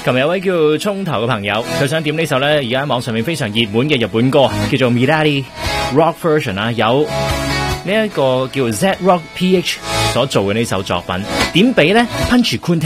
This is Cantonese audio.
琴日有位叫葱頭嘅朋友，佢想點呢首咧，而家喺網上面非常熱門嘅日本歌，叫做 Mirari Rock Version 啊，有呢一個叫 Z Rock PH 所做嘅呢首作品，點俾咧 Punch Kunte